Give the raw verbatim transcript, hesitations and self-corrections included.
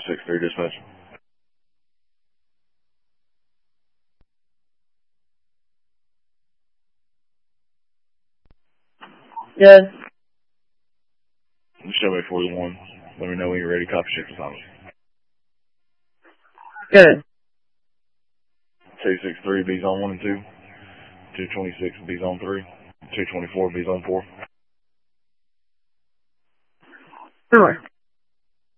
six three dispatch. Good. Show me forty-one. Let me know when you're ready. Copy shift assignment. Good. two six three, B's on one and two. two twenty-six, B's on three. two twenty-four, B's on four. Sure.